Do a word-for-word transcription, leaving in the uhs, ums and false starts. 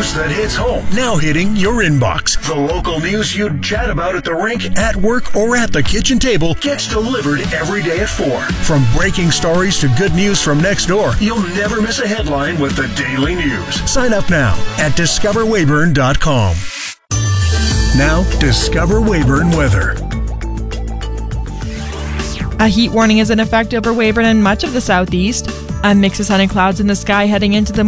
news that hits home. Now hitting your inbox. The local news you'd chat about at the rink, at work, or at the kitchen table gets delivered every day at four. From breaking stories to good news from next door, you'll never miss a headline with the Daily News. Sign up now at discover weyburn dot com. Now, Discover Weyburn weather. A heat warning is in effect over Weyburn and much of the southeast. A mix of sun and clouds in the sky heading into the